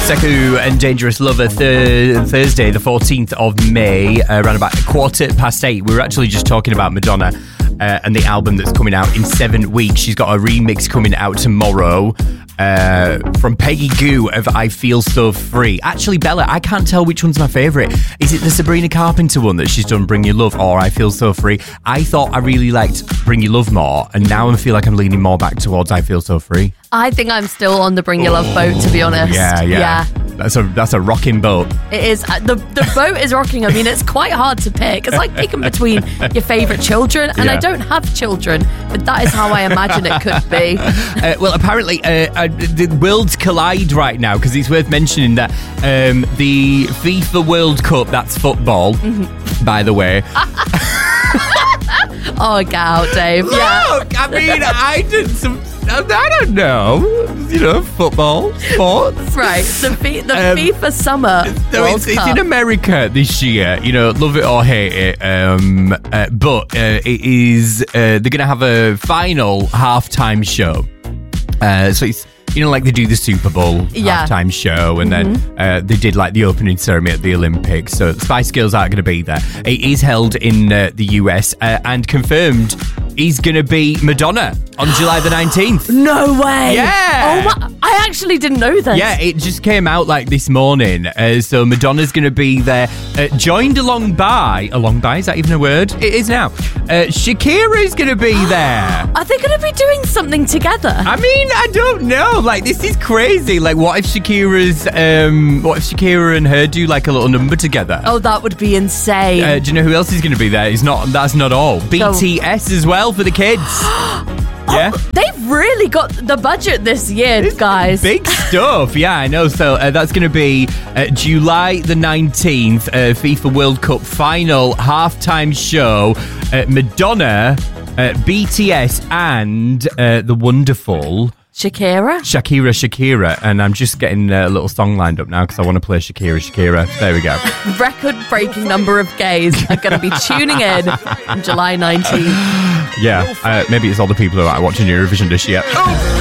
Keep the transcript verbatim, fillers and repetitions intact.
Sekou and Dangerous Lover, th- Thursday, the fourteenth of May, uh, around about a quarter past eight. We were actually just talking about Madonna uh, and the album that's coming out in seven weeks. She's got a remix coming out tomorrow uh, from Peggy Gou of I Feel So Free. Actually, Bella, I can't tell which one's my favourite. Is it the Sabrina Carpenter one that she's done, Bring Your Love, or I Feel So Free? I thought I really liked Bring Your Love more, and now I feel like I'm leaning more back towards I Feel So Free. I think I'm still on the Bring Your Love boat, to be honest. Yeah, yeah. yeah. That's a that's a rocking boat. It is. Uh, the the boat is rocking. I mean, it's quite hard to pick. It's like picking between your favourite children. And yeah. I don't have children, but that is how I imagine it could be. Uh, well, apparently, uh, uh, the worlds collide right now, because it's worth mentioning that um, the FIFA World Cup, that's football, mm-hmm. by the way. Oh, get out, Dave. Look, yeah. I mean, I did some... I don't know, you know, football, sports. Right, the, fi- the um, FIFA Summer so World it's, Cup. It's in America this year, you know, love it or hate it. Um, uh, but uh, it is, uh, they're going to have a final halftime show. Uh, so it's, you know, like they do the Super Bowl yeah. halftime show, and mm-hmm. then uh, they did like the opening ceremony at the Olympics. So the Spice Girls aren't going to be there. It is held in uh, the U S uh, and confirmed is going to be Madonna on July the nineteenth. No way. Yeah. Oh my, I actually didn't know this. Yeah, it just came out like this morning. Uh, so Madonna's going to be there, uh, joined along by, along by, is that even a word? It is now. Uh, Shakira's going to be there. Are they going to be doing something together? I mean, I don't know. Like, this is crazy. Like, what if Shakira's, um, what if Shakira and her do like a little number together? Oh, that would be insane. Uh, do you know who else is going to be there? It's not, that's not all. B T S as well for the kids. Yeah, oh, they've really got the budget this year, it's guys. Big stuff. Yeah, I know. So uh, that's going to be uh, July the nineteenth, uh, FIFA World Cup final halftime show. Uh, Madonna, uh, B T S, and uh, the wonderful Shakira? Shakira, Shakira. And I'm just getting a little song lined up now because I want to play Shakira, Shakira. There we go. Record-breaking number of gays are going to be tuning in on July nineteenth. Yeah, uh, maybe it's all the people who are watching Eurovision this year.